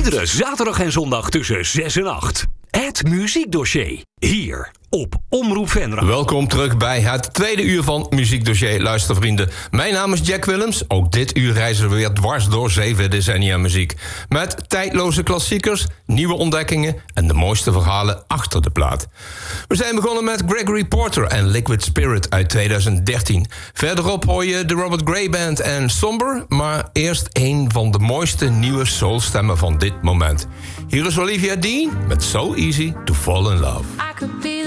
Iedere zaterdag en zondag tussen 6 en 8. Het Muziekdossier. Hier op Omroep Venray. Welkom terug bij het tweede uur van Muziekdossier, luistervrienden. Mijn naam is Jack Willems. Ook dit uur reizen we weer dwars door 7 decennia muziek. Met tijdloze klassiekers, nieuwe ontdekkingen en de mooiste verhalen achter de plaat. We zijn begonnen met Gregory Porter en Liquid Spirit uit 2013. Verderop hoor je de Robert Gray Band en Somber, maar eerst een van de mooiste nieuwe soulstemmen van dit moment. Hier is Olivia Dean met So Easy to Fall in Love. I could be